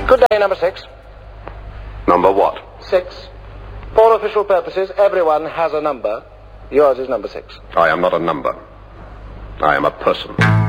Good day, number 6. Number what? 6. For official purposes, everyone has a number. Yours is number 6. I am not a number. I am a person.